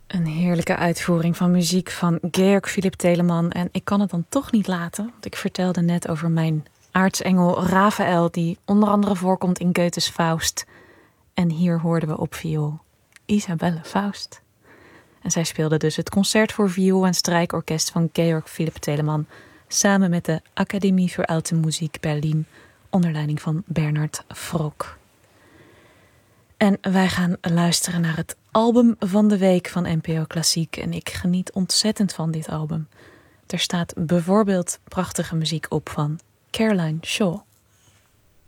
Een heerlijke uitvoering van muziek van Georg Philipp Telemann. En ik kan het dan toch niet laten, want ik vertelde net over mijn aartsengel Raphaël, die onder andere voorkomt in Goethes Faust. En hier hoorden we op viool Isabelle Faust. En zij speelde dus het concert voor viool en strijkorkest van Georg Philipp Telemann samen met de Academie für Alte Musik Berlin onder leiding van Bernard Frok. En wij gaan luisteren naar het album van de week van NPO Klassiek. En ik geniet ontzettend van dit album. Er staat bijvoorbeeld prachtige muziek op van Caroline Shaw.